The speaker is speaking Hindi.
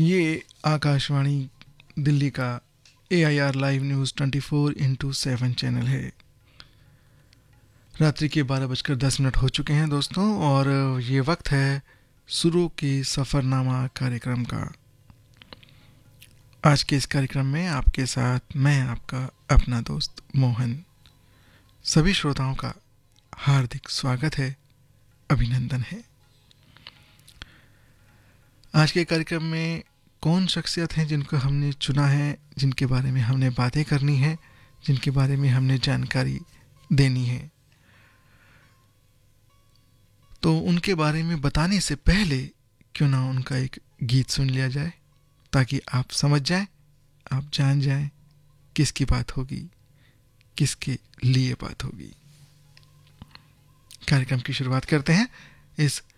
ये आकाशवाणी दिल्ली का AIR लाइव न्यूज़ 24/7 चैनल है। रात्रि के 12:10 हो चुके हैं दोस्तों, और ये वक्त है शुरू के सफ़रनामा कार्यक्रम का। आज के इस कार्यक्रम में आपके साथ मैं आपका अपना दोस्त मोहन। सभी श्रोताओं का हार्दिक स्वागत है, अभिनंदन है। आज के कार्यक्रम में कौन शख्सियत हैं जिनको हमने चुना है, जिनके बारे में हमने बातें करनी है, जिनके बारे में हमने जानकारी देनी है, तो उनके बारे में बताने से पहले क्यों ना उनका एक गीत सुन लिया जाए, ताकि आप समझ जाएं, आप जान जाएं किसकी बात होगी, किसके लिए बात होगी। कार्यक्रम की शुरुआत करते हैं इस